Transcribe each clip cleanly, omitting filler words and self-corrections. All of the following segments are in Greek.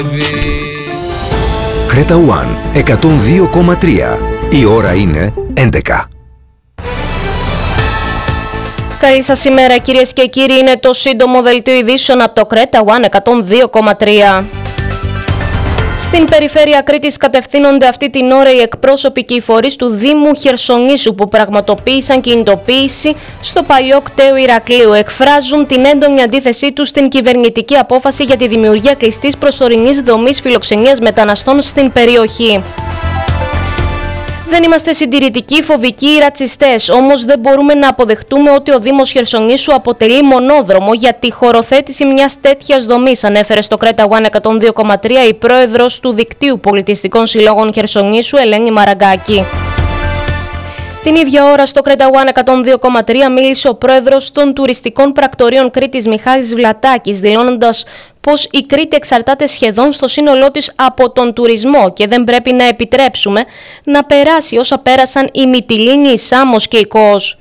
Creta One 102,3. Η ώρα είναι 11. Καλή σας ημέρα κυρίες και κύριοι, είναι το σύντομο δελτίο ειδήσεων από το Creta One 102,3. Στην περιφέρεια Κρήτης κατευθύνονται αυτή την ώρα οι εκπρόσωποι και οι φορείς του Δήμου Χερσονήσου που πραγματοποίησαν κινητοποίηση στο παλιό κτέο Ηρακλείου. Εκφράζουν την έντονη αντίθεσή τους στην κυβερνητική απόφαση για τη δημιουργία κλειστής προσωρινής δομής φιλοξενίας μεταναστών στην περιοχή. Δεν είμαστε συντηρητικοί, φοβικοί ή ρατσιστές, όμως δεν μπορούμε να αποδεχτούμε ότι ο Δήμος Χερσονήσου αποτελεί μονόδρομο για τη χωροθέτηση μιας τέτοιας δομής, ανέφερε στο Creta One 102,3 η πρόεδρος του Δικτύου Πολιτιστικών Συλλόγων Χερσονήσου, Ελένη Μαραγκάκη. Την ίδια ώρα στο Creta One 102,3 μίλησε ο πρόεδρος των τουριστικών πρακτορείων Κρήτης Μιχάλης Βλατάκης, δηλώνοντας πως η Κρήτη εξαρτάται σχεδόν στο σύνολό της από τον τουρισμό και δεν πρέπει να επιτρέψουμε να περάσει όσα πέρασαν η Μυτιλήνη, η Σάμος και η Κος.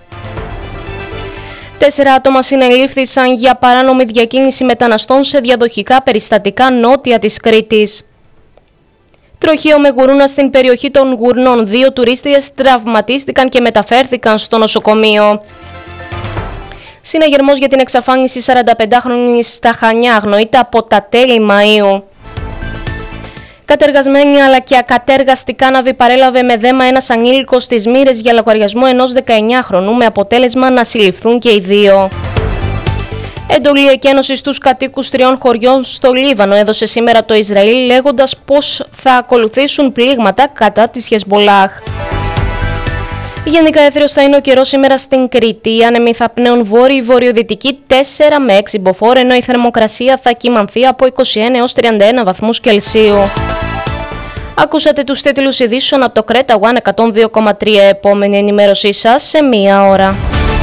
4 άτομα συνελήφθησαν για παράνομη διακίνηση μεταναστών σε διαδοχικά περιστατικά νότια της Κρήτης. Τροχείο με γουρούνα στην περιοχή των Γουρνών. 2 τουρίστριες τραυματίστηκαν και μεταφέρθηκαν στο νοσοκομείο. Συναγερμός για την εξαφάνιση 45χρονης στα Χανιά αγνοείται από τα τέλη Μαΐου. Κατεργασμένη αλλά και ακατέργαστη κάναβη παρέλαβε με δέμα ένας ανήλικος στις Μύρες για λογαριασμό ενός 19χρονου με αποτέλεσμα να συλληφθούν και οι 2. Εντολή εκένωση στους κατοίκους 3 χωριών στο Λίβανο έδωσε σήμερα το Ισραήλ, λέγοντας πως θα ακολουθήσουν πλήγματα κατά της Χεσμπολάχ. Γενικά έθριος θα είναι ο καιρός σήμερα στην Κρήτη. Οι άνεμοι θα πνέουν βόρειο-βορειοδυτική 4 με 6 μποφόρ, ενώ η θερμοκρασία θα κυμανθεί από 21 έως 31 βαθμούς Κελσίου. Ακούσατε τους τίτλους ειδήσεων από το Creta One 102,3. Επόμενη ενημέρωσή σας σε 1 ώρα.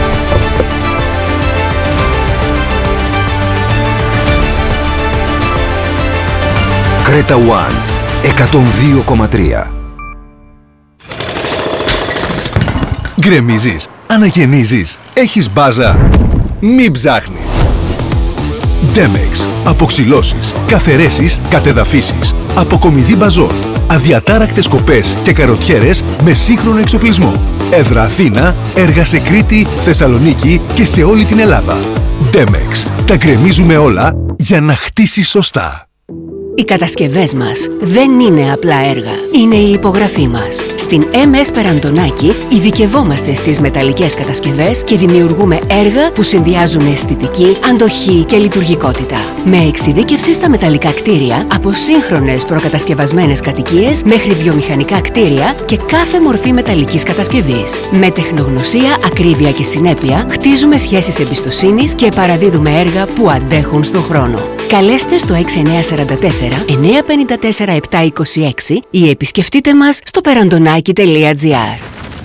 Creta One 102,3. Γκρεμίζεις, αναγεννίζεις, έχεις μπάζα. Μην ψάχνεις. Demex. Αποξυλώσεις, καθαιρέσεις, κατεδαφίσεις, αποκομιδή μπαζών, αδιατάρακτες κοπές και καροτιέρες με σύγχρονο εξοπλισμό. Έδρα Αθήνα, έργα σε Κρήτη, Θεσσαλονίκη και σε όλη την Ελλάδα. Demex. Τα γκρεμίζουμε όλα για να χτίσεις σωστά. Οι κατασκευές μας δεν είναι απλά έργα, είναι η υπογραφή μας. Στην MS Περαντονάκη ειδικευόμαστε στις μεταλλικές κατασκευές και δημιουργούμε έργα που συνδυάζουν αισθητική, αντοχή και λειτουργικότητα. Με εξειδίκευση στα μεταλλικά κτίρια, από σύγχρονες προκατασκευασμένες κατοικίες μέχρι βιομηχανικά κτίρια και κάθε μορφή μεταλλικής κατασκευής. Με τεχνογνωσία, ακρίβεια και συνέπεια, χτίζουμε σχέσεις εμπιστοσύνης και παραδίδουμε έργα που αντέχουν στον χρόνο. Καλέστε στο 6944-954-726 ή επισκεφτείτε μας στο perandonaki.gr.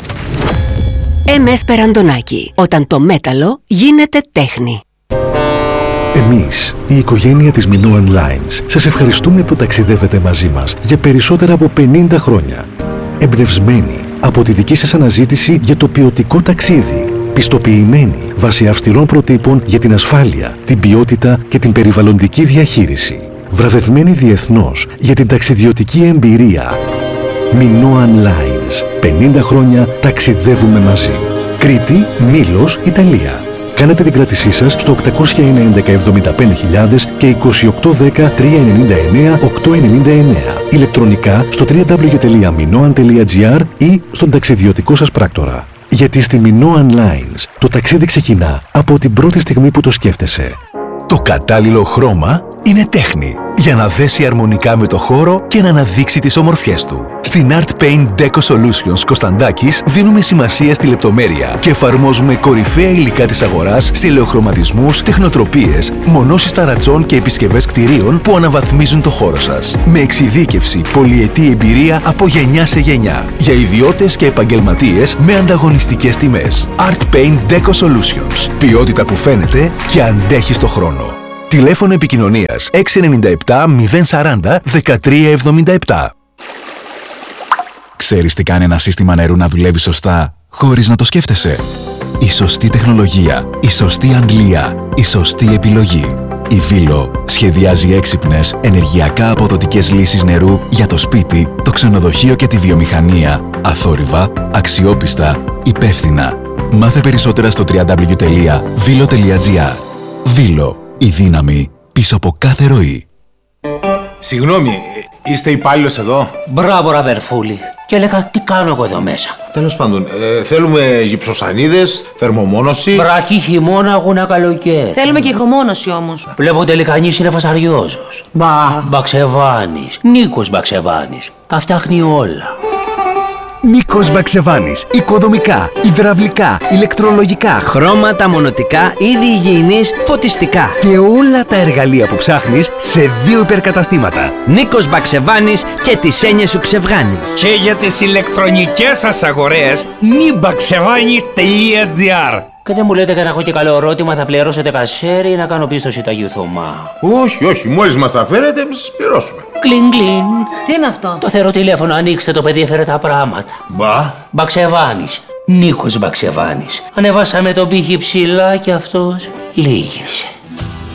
MS Περαντονάκη. Όταν το μέταλλο γίνεται τέχνη. Εμείς, η οικογένεια της Minoan Lines, σας ευχαριστούμε που ταξιδεύετε μαζί μας για περισσότερα από 50 χρόνια. Εμπνευσμένοι από τη δική σας αναζήτηση για το ποιοτικό ταξίδι. Πιστοποιημένοι βάσει αυστηρών προτύπων για την ασφάλεια, την ποιότητα και την περιβαλλοντική διαχείριση. Βραβευμένοι διεθνώς για την ταξιδιωτική εμπειρία. Minoan Lines. 50 χρόνια ταξιδεύουμε μαζί. Κρήτη, Μήλος, Ιταλία. Κάνετε την κράτησή σας στο 800-11-75.000 και 2810-399-899. Ηλεκτρονικά στο www.minoan.gr ή στον ταξιδιωτικό σας πράκτορα. Γιατί στη Minoan Lines το ταξίδι ξεκινά από την πρώτη στιγμή που το σκέφτεσαι. Το κατάλληλο χρώμα είναι τέχνη για να δέσει αρμονικά με το χώρο και να αναδείξει τις ομορφιές του. Στην Art Paint Deco Solutions Κωνσταντάκης δίνουμε σημασία στη λεπτομέρεια και εφαρμόζουμε κορυφαία υλικά της αγοράς σε ελαιοχρωματισμούς, τεχνοτροπίες, μονώσεις ταρατσών και επισκευές κτηρίων που αναβαθμίζουν το χώρο σας. Με εξειδίκευση, πολυετή εμπειρία από γενιά σε γενιά. Για ιδιώτες και επαγγελματίες με ανταγωνιστικές τιμές. Art Paint Deco Solutions. Ποιότητα που φαίνεται και αντέχει στο χρόνο. Τηλέφωνο επικοινωνίας 697 040 1377. Ξέρεις τι κάνει ένα σύστημα νερού να δουλεύει σωστά, χωρίς να το σκέφτεσαι? Η σωστή τεχνολογία, η σωστή αντλία, η σωστή επιλογή. Η Βίλο σχεδιάζει έξυπνες, ενεργειακά αποδοτικές λύσεις νερού για το σπίτι, το ξενοδοχείο και τη βιομηχανία. Αθόρυβα, αξιόπιστα, υπεύθυνα. Μάθε περισσότερα στο www.vilo.gr. Βίλο, η δύναμη πίσω από κάθε ροή. Συγγνώμη, είστε υπάλληλος εδώ? Μπράβο, ραδερφούλη. Και έλεγα, τι κάνω εγώ εδώ μέσα. Τέλος πάντων, θέλουμε γυψοσανίδες, θερμομόνωση. Βρακή χειμώνα, αγούνα καλοκαίρι. Θέλουμε και ηχομόνωση όμως. Βλέπω τελικά κανείς είναι φασαριόζος. Μπαξεβάνης. Νίκος Μπαξεβάνης. Τα φτιάχνει όλα. Νίκος Μπαξεβάνης. Οικοδομικά, υδραυλικά, ηλεκτρολογικά, χρώματα, μονοτικά, είδη υγιεινής, φωτιστικά. Και όλα τα εργαλεία που ψάχνεις σε 2 υπερκαταστήματα. Νίκος Μπαξεβάνης και τις έννοιες σου ξεβγάνεις. Και για τις ηλεκτρονικές σας αγορές, nibaksevanis.gr. Και δεν μου λέτε για να έχω και καλό ερώτημα, θα πληρώσετε κασέρι ή να κάνω πίστοση Αγίου Θωμά? Όχι, μόλις μας τα φέρετε, εμείς σας πληρώσουμε. Κλιν κλιν. Τι είναι αυτό? Το θεροτηλέφωνο, ανοίξτε, το παιδί έφερε τα πράγματα. Μπαξεβάνης. Νίκος Μπαξεβάνης. Ανεβάσαμε τον πύχη ψηλά και αυτός λύγησε.